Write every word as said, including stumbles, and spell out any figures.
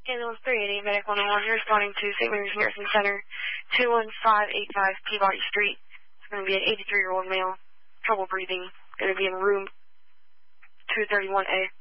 Ambulance three eighty, Medic one oh one, you're responding to Saint Mary's Nursing Center, two one five eight five Peabody Street. It's going to be an eighty-three-year-old male, trouble breathing, going to be in room two thirty-one A.